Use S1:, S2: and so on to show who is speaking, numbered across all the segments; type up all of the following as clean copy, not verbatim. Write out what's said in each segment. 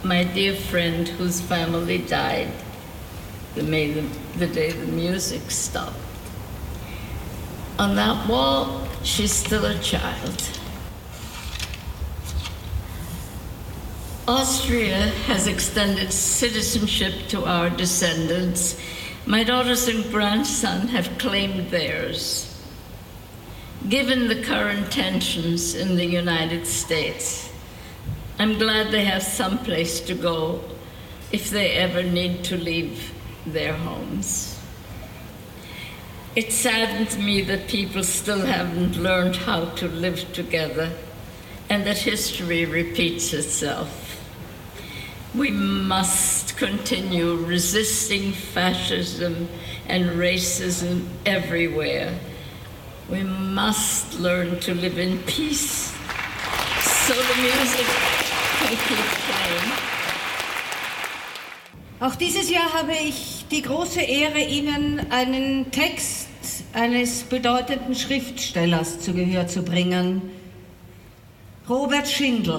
S1: my dear friend whose family died the day the music stopped. On that wall, she's still a child. Austria has extended citizenship to our descendants. My daughters and grandson have claimed theirs. Given the current tensions in the United States, I'm glad they have some place to go if they ever need to leave their homes. It saddens me that people still haven't learned how to live together and that history repeats itself. We must continue resisting fascism and racism everywhere. We must learn to live in peace so the music can keep playing.
S2: Auch dieses Jahr habe ich die große Ehre, Ihnen einen Text eines bedeutenden Schriftstellers zu Gehör zu bringen, Robert Schindel.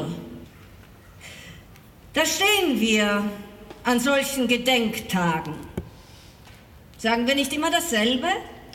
S2: Da stehen wir an solchen Gedenktagen. Sagen wir nicht immer dasselbe?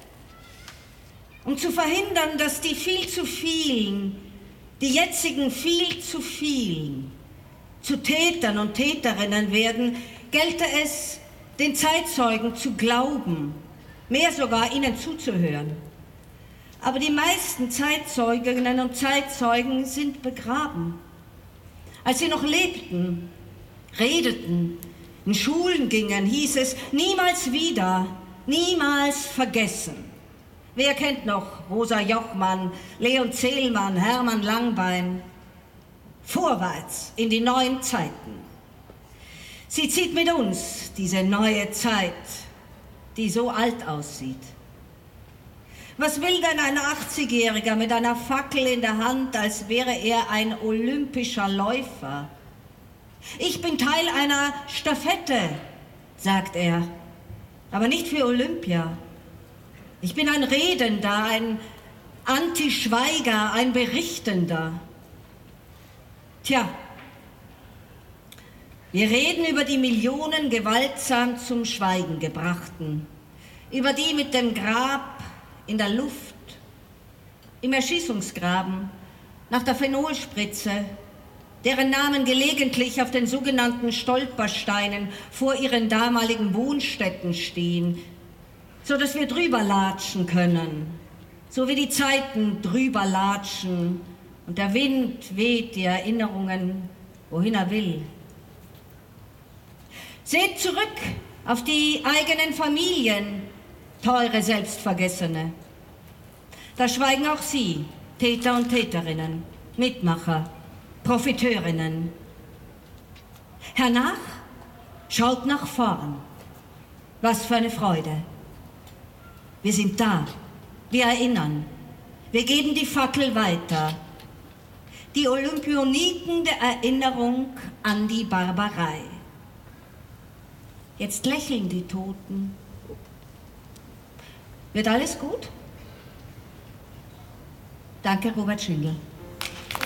S2: Um zu verhindern, dass die viel zu vielen, die jetzigen viel zu vielen, zu Tätern und Täterinnen werden, gelte es, den Zeitzeugen zu glauben, mehr sogar ihnen zuzuhören. Aber die meisten Zeitzeuginnen und Zeitzeugen sind begraben. Als sie noch lebten, redeten, in Schulen gingen, hieß es, niemals wieder, niemals vergessen. Wer kennt noch Rosa Jochmann, Leon Zehlmann, Hermann Langbein? Vorwärts in die neuen Zeiten. Sie zieht mit uns diese neue Zeit, die so alt aussieht. Was will denn ein 80-Jähriger mit einer Fackel in der Hand, als wäre er ein olympischer Läufer? Ich bin Teil einer Stafette, sagt er, aber nicht für Olympia. Ich bin ein Redender, ein Anti-Schweiger, ein Berichtender. Tja, wir reden über die Millionen gewaltsam zum Schweigen gebrachten, über die mit dem Grab in der Luft, im Erschießungsgraben, nach der Phenolspritze, deren Namen gelegentlich auf den sogenannten Stolpersteinen vor ihren damaligen Wohnstätten stehen, so dass wir drüber latschen können, so wie die Zeiten drüber latschen und der Wind weht die Erinnerungen, wohin er will. Seht zurück auf die eigenen Familien, teure Selbstvergessene. Da schweigen auch Sie, Täter und Täterinnen, Mitmacher, Profiteurinnen. Hernach schaut nach vorn. Was für eine Freude. Wir sind da, wir erinnern, wir geben die Fackel weiter. Die Olympioniken der Erinnerung an die Barbarei. Jetzt lächeln die Toten. Wird alles gut? Danke, Robert Schindel.